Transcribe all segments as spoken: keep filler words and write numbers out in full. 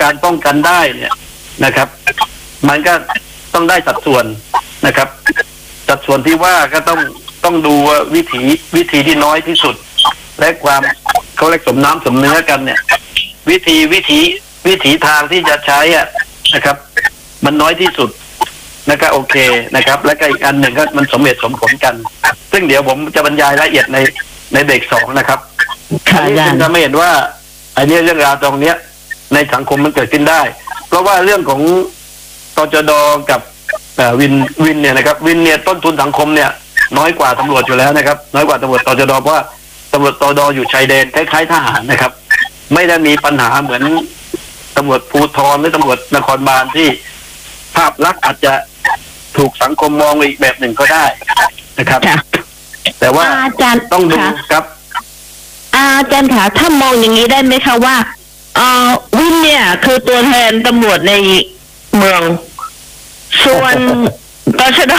การป้องกันได้เนี่ยนะครับมันก็ต้องได้สัดส่วนนะครับสัดส่วนที่ว่าก็ต้องต้องดูว่าวิธีวิธีที่น้อยที่สุดและความเขาเรียกสมน้ำสมเนื้อกันเนี่ยวิธีวิธีวิธีทางที่จะใช้อ่ะนะครับมันน้อยที่สุดนะครับโอเคนะครับและก็อีกอันหนึ่งก็มันสมเหตุสมผลกันซึ่งเดี๋ยวผมจะบรรยายรายละเอียดในในเบรกสองนะครับอันนี้คุณจะไม่เห็นว่าอันนี้เรื่องราวตรงเนี้ยในสังคมมันเกิดขึ้นได้เพราะว่าเรื่องของตจด.กับวินวินเนี่ยนะครับวินเนี่ยต้นทุนสังคมเนี่ยน้อยกว่าตำรวจอยู่แล้วนะครับน้อยกว่าตำรวจตจด.เพราะว่าตำรวจตจด.อยู่ชายแดนคล้ายๆทหารนะครับไม่ได้มีปัญหาเหมือนตำรวจภูธรหรือตำรวจนครบาลที่ภาพลักษณ์อาจจะถูกสังคมมองอีกแบบหนึ่งก็ได้นะครับแต่ว่าอาจารย์ต้องดูครับอาจารย์คะถ้ามองอย่างนี้ได้ไหมคะว่าเอ่อวินเนี่ยคือตัวแทนตำรวจในเมืองส่วนตชด.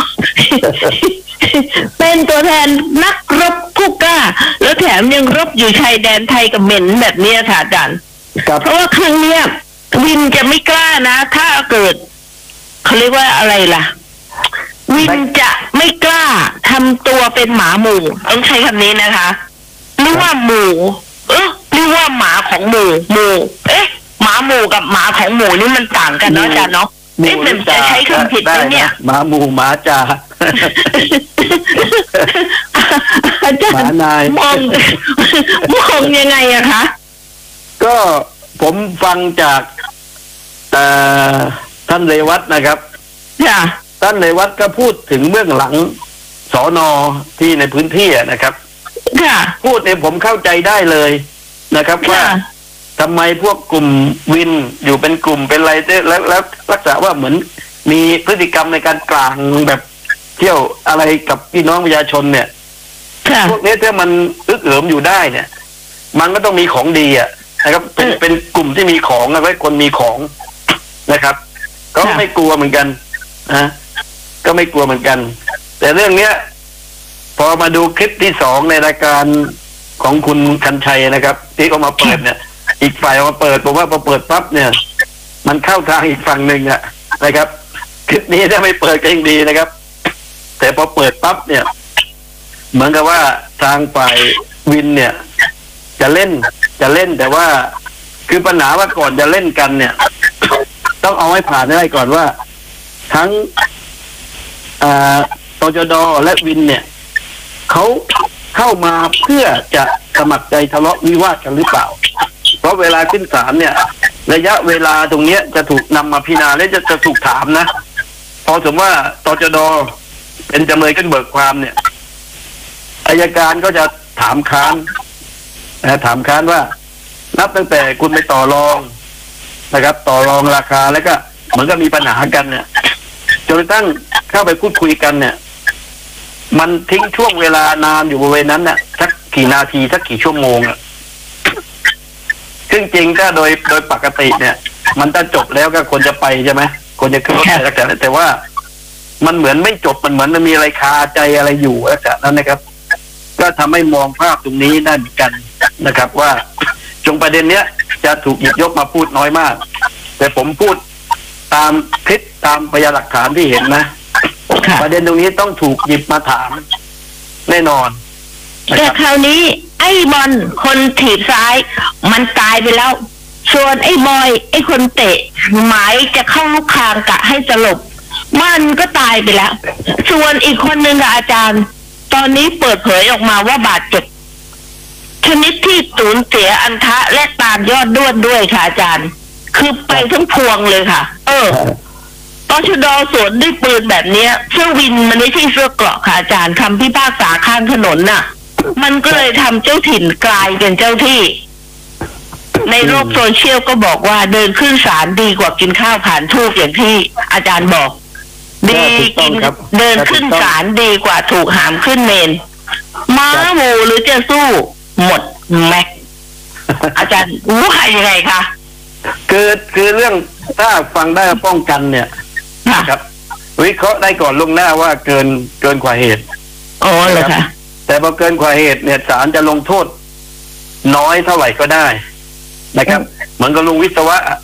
เป็นตัวแทนนักรบผู้กล้าแล้วแถมยังรบอยู่ชายแดนไทยกับเหม็นแบบนี้ค่ะอาจารย์เพราะว่าครั้งเนี้ยวินจะไม่กล้านะถ้าเกิดเขาเรียกว่าอะไรล่ะวินจะไม่กล้าทำตัวเป็นหมาหมู่ต้องใช้คำนี้นะคะหรือว่าหมู่เออหรือว่าหมาของหมู่หมู่เอ๊ะหมาหมู่กับหมาของหมู่นี่มันต่างกันเนาะอาจารย์เนาะเอ๊ะมันจะใช้คำผิดไหมเนี่ยหมาหมู่หมาจ่าอาจารย์มองมองยังไงอะคะก็ผมฟังจากท่านเรวัตนะครับท่านเรวัตก็พูดถึงเบื้องหลังสน.ที่ในพื้นที่นะครับพูดเนี่ยผมเข้าใจได้เลยนะครับว่าทำไมพวกกลุ่มวินอยู่เป็นกลุ่มเป็นอะไรแล้วแล้วลักษณะว่าเหมือนมีพฤติกรรมในการกลางแบบเที่ยวอะไรกับพี่น้องประชาชนเนี่ยพวกนี้ถ้ามันอึกเหิมอยู่ได้เนี่ยมันก็ต้องมีของดีอ่ะนะครับเป็นเป็นกลุ่มที่มีของแล้วคนมีของนะครับก็ไม่กลัวเหมือนกันนะก็ไม่กลัวเหมือนกัน แต่เรื่องเนี้ยพอมาดูคลิปที่สองในรายการของคุณคันชัยนะครับที่เขามาเปิดเนี่ยอีกฝ่ายเอามาเปิดผมว่าพอเปิดปั๊บเนี่ยมันเข้าทางอีกฝั่งหนึ่งอะนะครับคลิปนี้ถ้าไม่เปิดก็ยังดีนะครับแต่พอเปิดปั๊บเนี่ยเหมือนกับว่าทางฝ่ายวินเนี่ยจะเล่นจะเล่นแต่ว่าคือปัญหาว่าก่อนจะเล่นกันเนี่ยต้องเอาให้ผ่านได้ก่อนว่าทั้งตจด.และวินเนี่ยเขาเข้ามาเพื่อจะสมัครใจทะเลาะวิวาทกันหรือเปล่าเพราะเวลาขึ้นศาลเนี่ยระยะเวลาตรงเนี้ยจะถูกนำมาพิจารณาและจะจะถูกถามนะพอสมมติว่าตจด.เป็นจำเลยขึ้นเบิกความเนี่ยอัยการก็จะถามค้านนะถามค้านว่านับตั้งแต่คุณไปต่อรองนะครับต่อรองราคาแล้วก็เหมือนกับมีปัญหากันเนี่ยจนกระทั่งเข้าไปพูดคุยกันเนี่ยมันทิ้งช่วงเวลานานอยู่บริเวณนั้นน่ะสักกี่นาทีสักกี่ชั่วโมงอ่ะซึ่งจริงถ้าโดยโดยปกติเนี่ยมันจะจบแล้วก็ควรจะไปใช่ไหมควรจะขึ้นรถไปแล้วแต่แต่ว่ามันเหมือนไม่จบมันเหมือนมันมีอะไรคาใจอะไรอยู่แล้วจากนั้นนะครับก็ทำให้มองภาพตรงนี้ได้เหมือนกันนะครับว่าจงประเด็นเนี้ยจะถูกหยิบยกมาพูดน้อยมากแต่ผมพูดตามคลิปตามพยานหลักฐานที่เห็นนะประเด็นตรงนี้ต้องถูกหยิบมาถามแน่นอนแต่คราวนี้ไอ้บอลคนถีบซ้ายมันตายไปแล้วส่วนไอ้บอยไอ้คนเตะหมายจะเข้าลูกคางกะให้สลบมันก็ตายไปแล้วส่วนอีกคนนึงกับอาจารย์ตอนนี้เปิดเผยออกมาว่าบาดเจ็บชนิดที่สูญเสียอันทะและตามยอดด้วนด้วยค่ะอาจารย์คือไปทั้งพวงเลยค่ะเออตชด.สวนด้วยปืนแบบนี้เสื้อวินมันไม่ใช่เสื้อเกราะค่ะอาจารย์คำพิพากษาข้างถนนน่ะมันก็เลยทำเจ้าถิ่นกลายเป็นเจ้าที่ในโลกโซเชียลก็บอกว่าเดินขึ้นศาลดีกว่ากินข้าวผ่านทูบอย่างที่อาจารย์บอกดีกินเดินขึ้นศาลดีกว่าถูกหามขึ้นเมนม้าหมูหรือจะสู้หมดแม็กอาจารย์ว่ายังไงคะคือคือเรื่องถ้าฟังได้ป้องกันเนี่ยนะครับวิเคราะห์ได้ก่อนลงหน้าว่าเกินเกินกว่าเหตุอ๋อเหรอคะแต่พอเกินกว่าเหตุเนี่ยศาลจะลงโทษน้อยเท่าไหร่ก็ได้นะครับเหมือนกับลุงวิศวะ